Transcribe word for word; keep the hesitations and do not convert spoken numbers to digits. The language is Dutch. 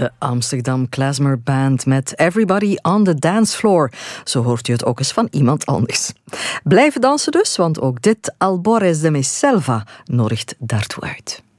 De Amsterdam Klezmer Band met Everybody on the Dance Floor. Zo hoort u het ook eens van iemand anders. Blijven dansen dus, want ook dit Albores de Meselva nodigt daartoe uit.